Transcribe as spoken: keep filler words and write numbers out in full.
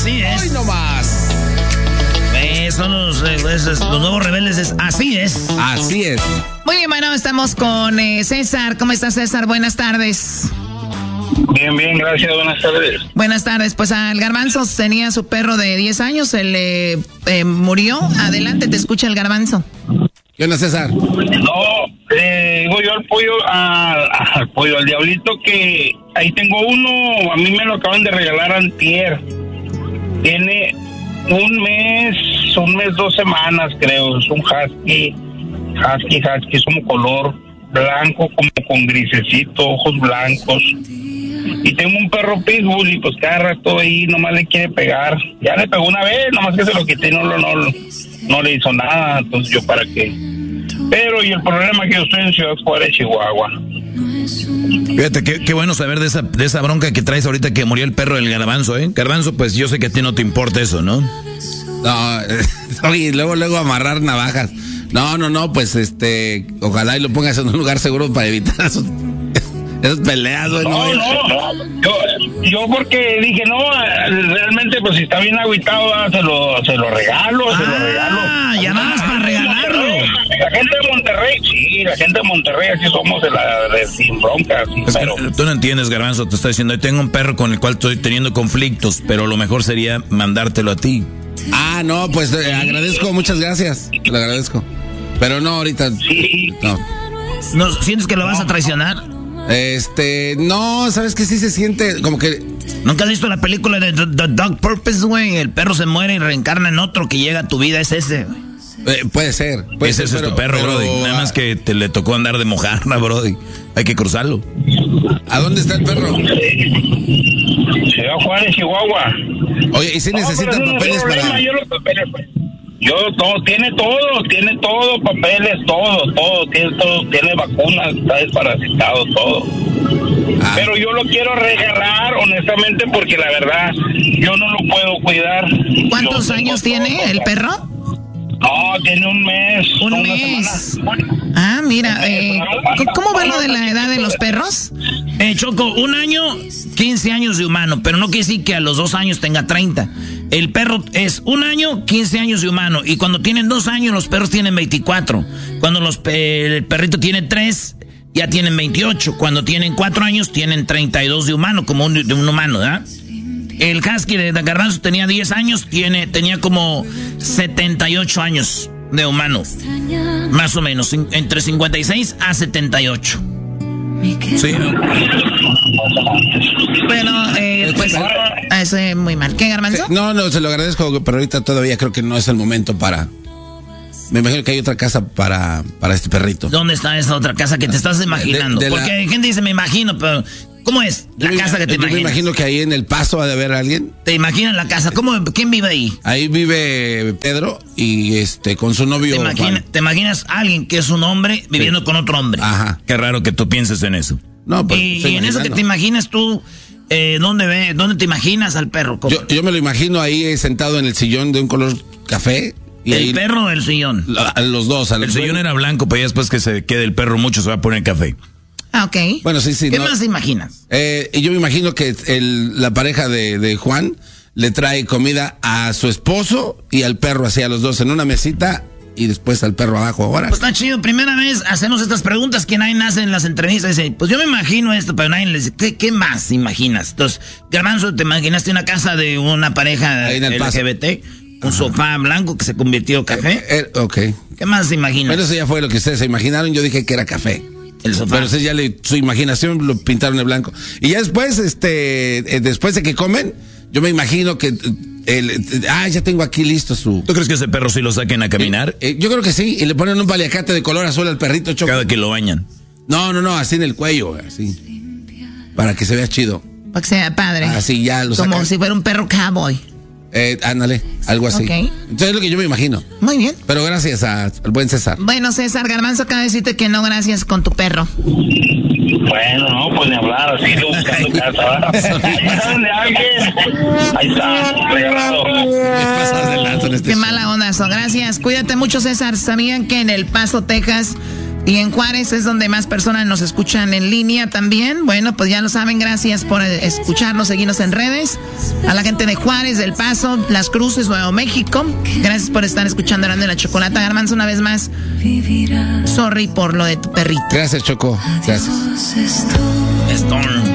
Así es. ¡Ay, no más! Eh, son los, eh, los nuevos rebeldes, es así es. Así es. Muy bien, bueno, estamos con eh, César. ¿Cómo estás, César? Buenas tardes. Bien, bien, gracias, buenas tardes. Buenas tardes, pues al Garbanzo tenía su perro de diez años, se le eh, murió. Adelante, te escucha el Garbanzo. ¿Qué onda, César? No, eh, digo yo al pollo, al, al pollo, al diablito, que ahí tengo uno, a mí me lo acaban de regalar antier. Tiene un mes, un mes, dos semanas, creo. Es un husky, husky, husky, es como color blanco, como con grisecito, ojos blancos. Y tengo un perro pitbull y pues cada rato ahí nomás le quiere pegar. Ya le pegó una vez, nomás que se lo quité y no, no, no, no le hizo nada. Entonces yo para qué. Pero y el problema es que yo estoy en Ciudad Juárez, Chihuahua. Fíjate, qué, qué bueno saber de esa, de esa bronca que traes ahorita que murió el perro del Garbanzo, ¿eh? Garbanzo, pues yo sé que a ti no te importa eso, ¿no? No, oye, luego, luego amarrar navajas. No, no, no, pues este, ojalá y lo pongas en un lugar seguro para evitar esos, esas peleas, güey. No, no, no, yo, yo porque dije, no, realmente pues si está bien agüitado, se lo, se lo regalo, ah, se lo regalo. Ah, ya nada más para regalarlo. La gente de Monterrey, sí, la gente de Monterrey, así somos de la de sin broncas. Sí, es pero... que tú no entiendes, Garbanzo, te estoy diciendo, tengo un perro con el cual estoy teniendo conflictos, pero lo mejor sería mandártelo a ti. Ah, no, pues eh, agradezco, muchas gracias, te lo agradezco. Pero no, ahorita. Sí. No. ¿No sientes que lo vas a traicionar? Este, no, ¿sabes qué? Sí se siente como que... ¿Nunca has visto la película de The, The Dog Purpose, güey? El perro se muere y reencarna en otro que llega a tu vida, es ese, güey. Eh, puede ser. Puede ese ser, es pero, tu perro, pero, Brody. Nada más que te le tocó andar de mojarra, Brody. Hay que cruzarlo. ¿A dónde está el perro? Ciudad Juárez, Chihuahua. Oye, ¿y si no, necesitan no papeles problema, para...? Yo los papeles, pues. Yo todo, tiene todo, tiene todo, papeles, todo, todo, tiene todo, tiene vacunas, está desparasitado, todo. Ah. Pero yo lo quiero regalar, honestamente, porque la verdad, yo no lo puedo cuidar. ¿Cuántos años tiene todo, el perro? No, tiene un mes. Un mes. Ah, mira, eh, ¿cómo va lo de la edad de los perros? Eh, Choco, un año, quince años de humano, pero no quiere decir que a los dos años tenga treinta. El perro es un año, quince años de humano, y cuando tienen dos años los perros tienen veinticuatro. Cuando los, eh, el perrito tiene tres, ya tienen veintiocho. Cuando tienen cuatro años tienen treinta y dos de humano, como un, de un humano, ¿verdad? El husky de Garbanzo tenía diez años, tiene, tenía como setenta y ocho años de humano. Más o menos, entre cincuenta y seis a setenta y ocho. Sí. Bueno, eh, pues eso es muy mal. ¿Qué, Garbanzo? No, no, se lo agradezco, pero ahorita todavía creo que no es el momento para... Me imagino que hay otra casa para, para este perrito. ¿Dónde está esa otra casa que te estás imaginando? De, de Porque la... hay gente dice, me imagino, pero... ¿Cómo es la yo casa me, que te yo imaginas? Me imagino que ahí en El Paso ha de haber alguien. ¿Te imaginas la casa? ¿Cómo, ¿Quién vive ahí? Ahí vive Pedro y este con su novio. ¿Te, imagina, ¿te imaginas a alguien que es un hombre viviendo sí. con otro hombre? Ajá. Qué raro que tú pienses en eso. No, pues, y, y en eso que te imaginas tú, eh, ¿dónde, ve, ¿dónde te imaginas al perro? Yo, yo me lo imagino ahí sentado en el sillón de un color café. Y ¿El ahí, perro o el sillón? A, los dos. A el los sillón era blanco, pero ya después que se quede el perro mucho se va a poner café. Ah, ok. Bueno, sí, sí. ¿Qué no, más imaginas? Eh, yo me imagino que el, la pareja de, de Juan le trae comida a su esposo y al perro, así a los dos en una mesita y después al perro abajo ahora. Pues está chido. Primera vez hacemos estas preguntas que nadie hace en las entrevistas. Dice, pues yo me imagino esto, pero nadie le dice, ¿qué, qué más imaginas? Entonces, Garbanzo, ¿te imaginaste una casa de una pareja L G B T? Un Ajá. sofá blanco que se convirtió en café. Eh, eh, ok. ¿Qué más se imagina? Bueno, eso ya fue lo que ustedes se imaginaron. Yo dije que era café. El sofá. Pero ustedes ya le, su imaginación lo pintaron de blanco. Y ya después, este, eh, después de que comen, yo me imagino que, el, el, ah, ya tengo aquí listo su... ¿Tú crees que ese perro sí lo saquen a caminar? Eh, eh, yo creo que sí. Y le ponen un paliacate de color azul al perrito, Choco. Cada que lo bañan. No, no, no, así en el cuello, así. Para que se vea chido. Para que sea padre. Así ya lo Como sacan. si fuera un perro cowboy. Eh, ándale, algo así. Okay. Entonces es lo que yo me imagino. Muy bien. Pero gracias a, al buen César. Bueno, César, Garbanzo acaba de decirte que no gracias con tu perro. Bueno, no, pues ni hablar, así lo buscando casa. Ahí saben de alguien. Ahí está, regalado. Qué mala onda eso. Gracias. Cuídate mucho, César. ¿Sabían que en El Paso, Texas, Y en Juárez es donde más personas nos escuchan en línea también. Bueno, pues ya lo saben, gracias por escucharnos, seguirnos en redes. A la gente de Juárez, del Paso, Las Cruces, Nuevo México, gracias por estar escuchando Erasmo y la Chocolata. Garbanzo, una vez más, sorry por lo de tu perrito. Gracias, Choco. Gracias. Storm.